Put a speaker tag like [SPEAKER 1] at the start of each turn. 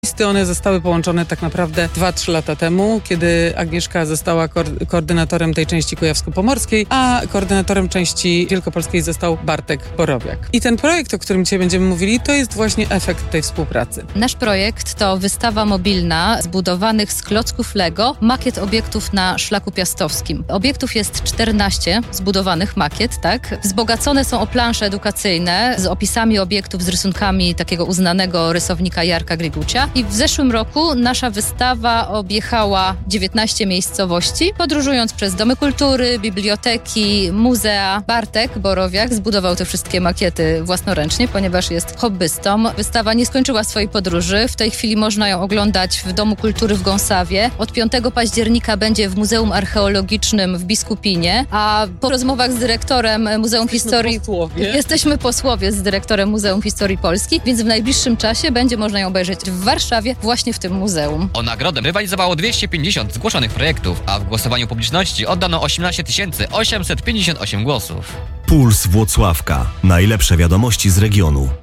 [SPEAKER 1] One zostały połączone tak naprawdę 2-3 lata temu, kiedy Agnieszka została koordynatorem tej części kujawsko-pomorskiej, a koordynatorem części wielkopolskiej został Bartek Borowiak. I ten projekt, o którym dzisiaj będziemy mówili, to jest właśnie efekt tej współpracy.
[SPEAKER 2] Nasz projekt to wystawa mobilna zbudowanych z klocków Lego makiet obiektów na Szlaku Piastowskim. Obiektów jest 14 zbudowanych makiet, tak? Wzbogacone są o plansze edukacyjne z opisami obiektów, z rysunkami takiego uznanego rysownika Jarka Grigucia. I w zeszłym roku nasza wystawa objechała 19 miejscowości, podróżując przez domy kultury, biblioteki, muzea. Bartek Borowiak zbudował te wszystkie makiety własnoręcznie, ponieważ jest hobbystą. Wystawa nie skończyła swojej podróży. W tej chwili można ją oglądać w Domu Kultury w Gąsawie. Od 5 października będzie w Muzeum Archeologicznym w Biskupinie, a po rozmowach z dyrektorem Muzeum Historii... Jesteśmy posłowie z dyrektorem Muzeum Historii Polski, więc w najbliższym czasie będzie można ją obejrzeć w Warszawie, właśnie w tym muzeum.
[SPEAKER 3] O nagrodę rywalizowało 250 zgłoszonych projektów, a w głosowaniu publiczności oddano 18 858 głosów.
[SPEAKER 4] Puls Włocławka. Najlepsze wiadomości z regionu.